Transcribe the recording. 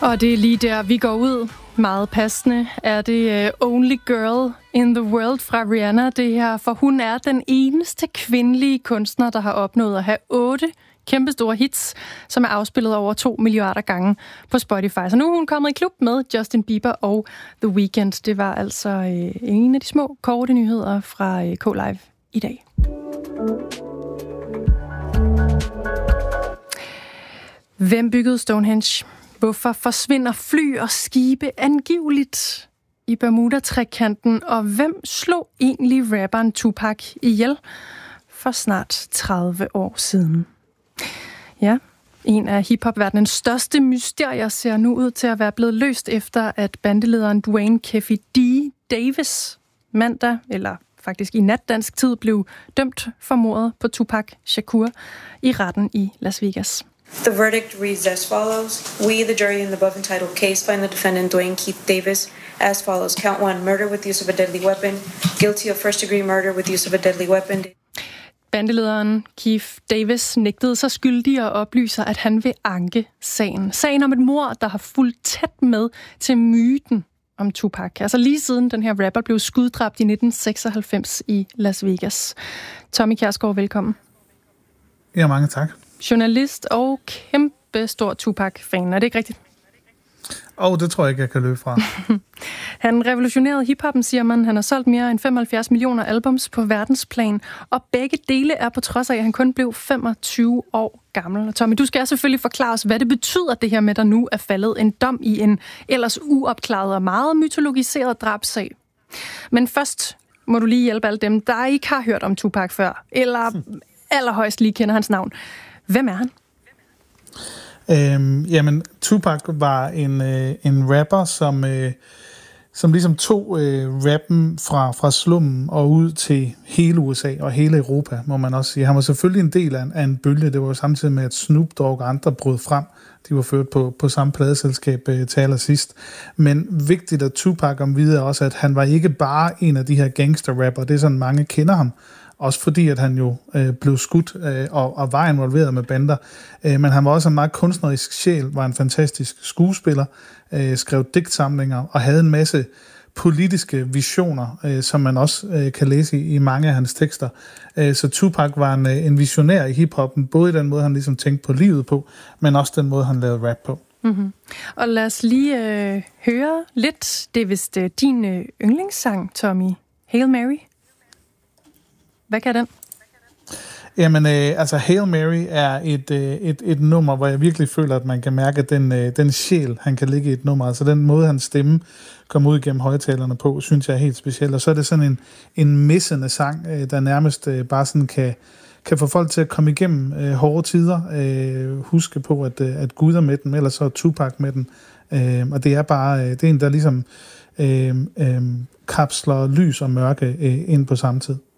Og det er lige der, vi går ud. Meget passende er det Only Girl in the World fra Rihanna, det her, for hun er den eneste kvindelige kunstner, der har opnået at have 8 kæmpestore hits, som er afspillet over 2 milliarder gange på Spotify. Så nu er hun kommet i klub med Justin Bieber og The Weeknd. Det var altså en af de små, korte nyheder fra K-Live i dag. Hvem byggede Stonehenge? Hvorfor forsvinder fly og skibe angiveligt i Bermuda-trekanten? Og hvem slog egentlig rapperen Tupac ihjel for snart 30 år siden? Ja, en af hiphop-verdenens største mysterier ser nu ud til at være blevet løst efter, at bandelederen Dwayne Keffe D. Davis mandag, eller faktisk i nat dansk tid, blev dømt for mordet på Tupac Shakur i retten i Las Vegas. The verdict reads as follows. We, the jury in the above entitled case, find the defendant Dwayne Keith Davis as follows. Count 1, murder with use of a deadly weapon. Guilty of first-degree murder with use of a deadly weapon. Bandelederen Keith Davis nægtede sig skyldig og oplyser, at han vil anke sagen. Sagen om et mord, der har fulgt tæt med til myten om Tupac. Altså lige siden den her rapper blev skuddræbt i 1996 i Las Vegas. Tommy Kjærsgaard, velkommen. Ja, mange tak. Journalist og kæmpe stor Tupac-fan. Er det ikke rigtigt? Det tror jeg ikke, jeg kan løbe fra. Han revolutionerede hiphoppen, siger man. Han har solgt mere end 75 millioner albums på verdensplan, og begge dele er på trods af, at han kun blev 25 år gammel. Tommy, du skal selvfølgelig forklare os, hvad det betyder, det her med, at der nu er faldet en dom i en ellers uopklaret og meget mytologiseret drabsag. Men først må du lige hjælpe alle dem, der ikke har hørt om Tupac før, eller allerhøjst lige kender hans navn. Hvem er han? Jamen, Tupac var en rapper, som ligesom tog rappen fra slummen og ud til hele USA og hele Europa, må man også sige. Han var selvfølgelig en del af en bølge. Det var jo samtidig med, at Snoop Dogg og andre brød frem. De var ført på samme pladeselskab til allersidst. Men vigtigt at Tupac om videre også, at han var ikke bare en af de her gangster-rapper. Det er sådan, mange kender ham. Også fordi, at han jo blev skudt og var involveret med bander. Men han var også en meget kunstnerisk sjæl, var en fantastisk skuespiller, skrev digtsamlinger og havde en masse politiske visioner, som man også kan læse i mange af hans tekster. Så Tupac var en visionær i hiphoppen, både i den måde, han ligesom tænkte på livet på, men også den måde, han lavede rap på. Mm-hmm. Og lad os lige høre lidt. Det er vist din yndlingssang, Tommy. Hail Mary. Hvad kan den? Jamen, altså Hail Mary er et nummer, hvor jeg virkelig føler, at man kan mærke den sjæl, han kan ligge i et nummer. Altså den måde, hans stemme kommer ud gennem højtalerne på, synes jeg er helt speciel. Og så er det sådan en missende sang, der nærmest bare sådan kan få folk til at komme igennem hårde tider. Huske på, at Gud er med den, ellers så er Tupac med den. Og det er bare, det er en, der ligesom kapsler lys og mørke ind på samme tid.